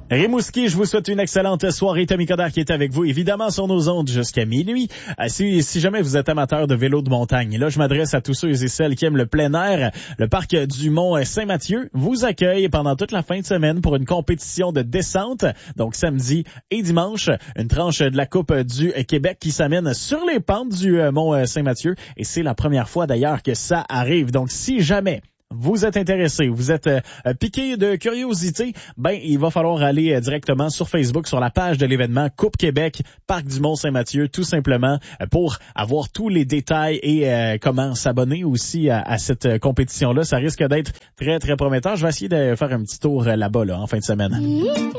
Rimouski, je vous souhaite une excellente soirée. Tommy Coderre qui est avec vous, évidemment, sur nos ondes jusqu'à minuit. Si jamais vous êtes amateur de vélo de montagne, là, je m'adresse à tous ceux et celles qui aiment le plein air. Le parc du Mont Saint-Mathieu vous accueille pendant toute la fin de semaine pour une compétition de descente. Donc, samedi et dimanche, une tranche de la Coupe du Québec qui s'amène sur les pentes du Mont Saint-Mathieu. Et c'est la première fois, d'ailleurs, que ça arrive. Donc, si jamais vous êtes intéressé, vous êtes piqué de curiosité, il va falloir aller directement sur Facebook, sur la page de l'événement Coupe Québec, Parc du Mont-Saint-Mathieu, tout simplement, pour avoir tous les détails et comment s'abonner aussi à cette compétition-là. Ça risque d'être très, très prometteur. Je vais essayer de faire un petit tour là-bas en fin de semaine.